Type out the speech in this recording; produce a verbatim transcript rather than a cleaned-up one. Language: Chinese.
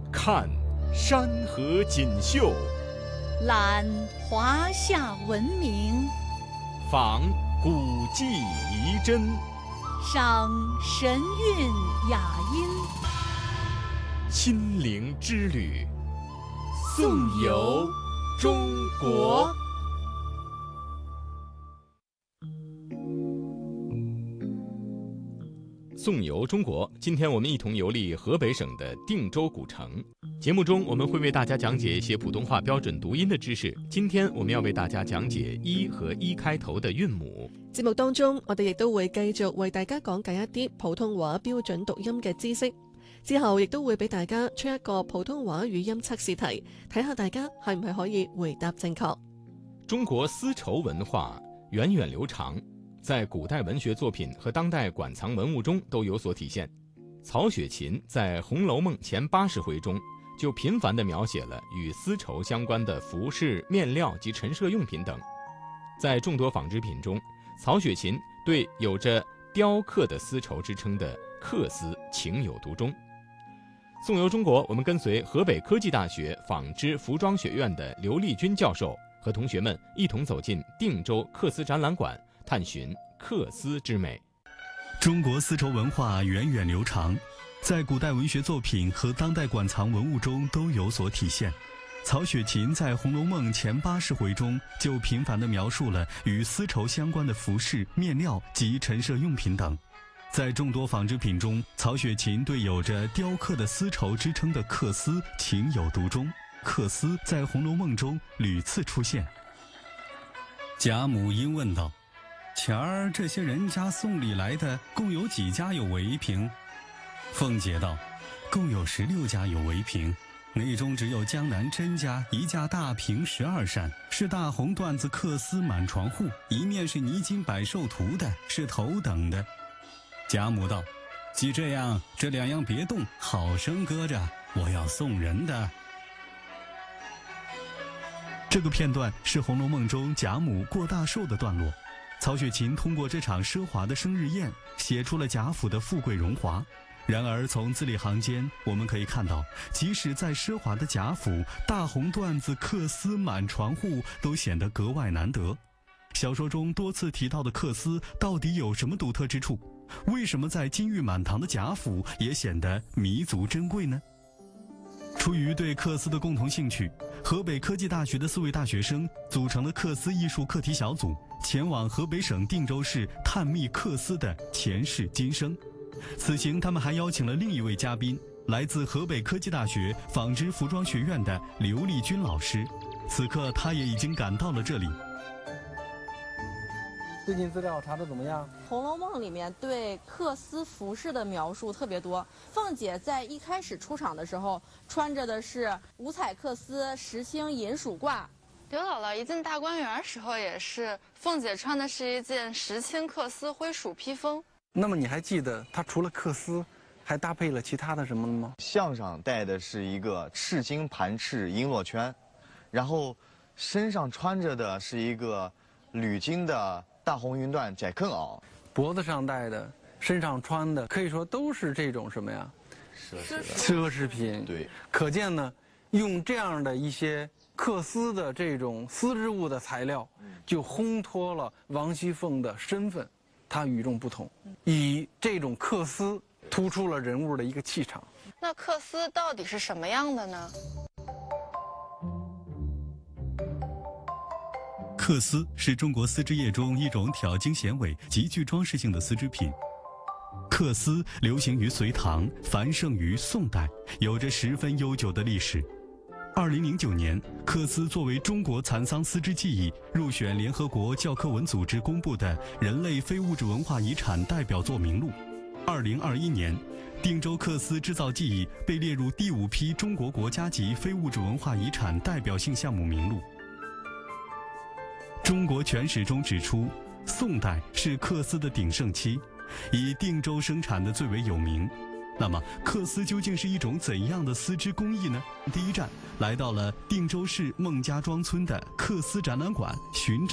看山河锦绣， 览华夏文明， 访古迹遗珍， 赏神韵雅音。 亲临之旅，颂游中国。颂游中国，今天我们一同游历河北省的定州古城。节目中我们会为大家讲解一些普通话标準讀音的知識。今天我們要為大家講解一和一開頭的韻母。 節目當中，我哋亦都會繼續為大家講解一啲普通話標準讀音嘅知識。之後亦都會俾大家出一個普通話語音測試題，睇下大家係唔係可以回答正確。 中國絲綢文化源遠流長，在古代文學作品和當代館藏文物中都有所體現。曹雪芹在《紅樓夢》前八十回中就頻繁地描寫了與絲綢相關的服飾、面料及陳設用品等。在眾多紡織品中，曹雪芹對有着雕刻的絲綢之稱的缂絲情有獨鍾。頌遊中國，我們跟隨河北科技大學紡織服裝學院的劉麗君教授和同學們一同走進定州缂絲展覽館，探尋缂絲之美。 中國絲綢文化源遠流長，在古代文學作品和當代館藏文物中都有所體現。曹雪芹在《紅樓夢》前八十回中就頻繁地描述了與絲綢相關的服飾、面料及陳設用品等。在眾多紡織品中，曹雪芹對有着雕刻的絲綢之稱的缂絲情有獨鍾。缂絲在《紅樓夢》中屢次出現。 賈母因問道：前兒這些人家送禮來的共有幾家有圍屏？鳳姐道：共有十六家有圍屏，內中只有江南甄家一架大屏十二扇，是大紅缎子缂絲滿床戶，一面是泥金百壽圖的，是頭等的。賈母道：既這樣，這兩樣別動，好生擱着，我要送人的。 這個片段是《紅樓夢》中賈母過大壽的段落。曹雪芹通過這場奢華的生日宴，寫出了賈府的富貴榮華。然而從字裏行間，我們可以看到，即使在奢華的賈府，大紅缎子缂絲滿床戶都顯得格外難得。小說中多次提到的缂絲到底有什麼獨特之處？為什麼在金玉滿堂的賈府也顯得彌足珍貴呢？出於對缂絲的共同興趣，河北科技大學的四位大學生組成了缂絲藝術課題小組，前往河北省定州市探秘缂絲的前世今生。此行他們還邀請了另一位嘉賓，來自河北科技大學紡織服裝學院的劉麗君老師。此刻他也已經趕到了這裡。 最近資料查得怎麼樣？《 紅樓夢》裡面對缂絲服飾的描述特別多。鳳姐在一開始出場的時候，穿着的是五彩缂絲石青銀鼠褂。 劉姥姥一進大觀園時候也是，鳳姐穿的是一件石青缂絲灰鼠披風。 那麼你還記得她除了缂絲，還搭配了其他的什麼嗎？ 項上戴的是一個赤金盤翅瓔珞圈，然後身上穿着的是一個鋁金的大紅雲緞窄裉襖， 脖子上戴的，身上穿的，可以說都是這種什麼呀？ 奢奢侈品。 對， 可見呢，用這樣的一些缂絲的這種絲織物的材料，就烘托了王熙鳳的身份，她與眾不同，以這種缂絲突出了人物的一個氣場。 那缂絲到底是什麼樣的呢？ 缂絲是中國絲織業中一種挑經顯尾、極具裝飾性的絲織品。缂絲流行於隋唐，繁盛於宋代，有着十分悠久的歷史。二零零九年，缂絲作為中國殘桑絲織技藝，入選聯合國教科文組織公布的人類非物質文化遺產代表作名錄。二零二一年，定州缂絲製造技藝被列入第五批中國國家級非物質文化遺產代表性項目名錄。中國全史中指出，宋代是缂絲的鼎盛期，以定州生產的最為有名。那麼，缂絲究竟是一種怎樣的絲織工藝呢？第一站來到了定州市孟家莊村的缂絲展覽館，尋找